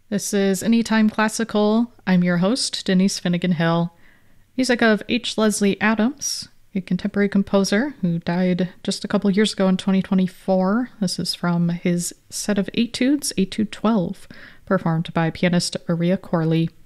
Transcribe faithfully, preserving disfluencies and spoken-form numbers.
This is Anytime Classical. I'm your host, Denise Finnegan Hill. Music of H. Leslie Adams, a contemporary composer who died just a couple years ago in twenty twenty-four. This is from his set of etudes, Etude twelve, performed by pianist Aria Corley.